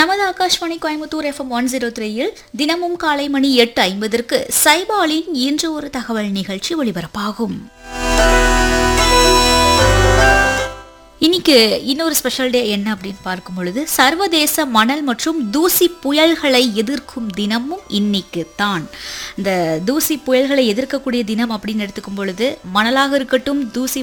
நமது ஆகாஷ்வாணி கோயம்புத்தூர் FM 103 தினமும் காலை மணி 8:50 சைபாலின் இன்று ஒரு தகவல் நிகழ்ச்சி ஒளிபரப்பாகும். இன்னைக்கு இன்னொரு ஸ்பெஷல் டே என்ன அப்படின்னு பார்க்கும் பொழுது சர்வதேச மணல் மற்றும் தூசி புயல்களை எதிர்க்கும் தினமும் இன்னைக்கு தான். இந்த தூசி புயல்களை எதிர்க்கக்கூடிய தினம் அப்படின்னு எடுத்துக்கும் பொழுது மணலாக இருக்கட்டும், தூசி